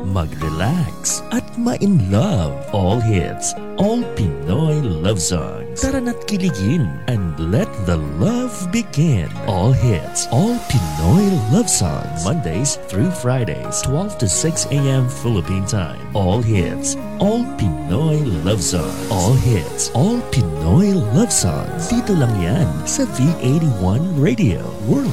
mag-relax at ma-in love. All hits, all Pinoy love songs. Tara na't kiligin and let the love begin. All hits, all Pinoy love songs. Mondays through Fridays, 12 to 6 a.m. Philippine time. All hits, all Pinoy love songs. All hits, all Pinoy love songs. Dito lang yan sa V81 Radio. We're